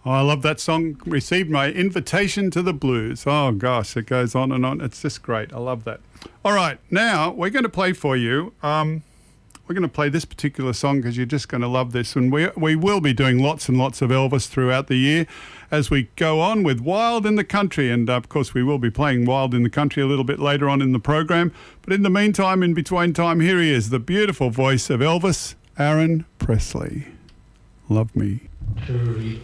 Oh, I love that song. Received my invitation to the blues. Oh, gosh, it goes on and on. It's just great. I love that. All right, now we're going to play for you. We're going to play this particular song because you're just going to love this. And we will be doing lots and lots of Elvis throughout the year as we go on with Wild in the Country. And, of course, we will be playing Wild in the Country a little bit later on in the program. But in the meantime, in between time, here he is, the beautiful voice of Elvis, Aaron Presley. Love Me. Hurry